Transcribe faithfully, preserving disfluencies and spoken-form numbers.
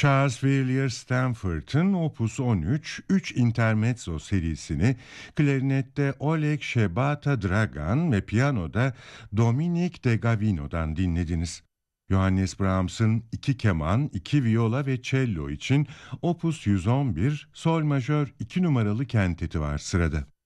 Charles Villiers Stanford'ın Opus on üç, üç Intermezzo serisini klarinette Oleg Shebata Dragan ve piyanoda Dominic De Gavino'dan dinlediniz. Johannes Brahms'ın iki keman, iki viola ve cello için Opus yüz on bir, sol majör iki numaralı kenteti var sırada.